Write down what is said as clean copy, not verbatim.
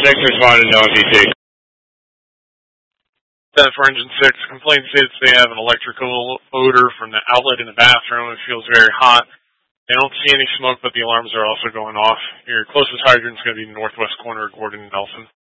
6, responded to LVT. 10 for engine 6. Complaint states they have an electrical odor from the outlet in the bathroom. It feels very hot. They don't see any smoke, but the alarms are also going off. Your closest hydrant is going to be northwest corner of Gordon and Nelson.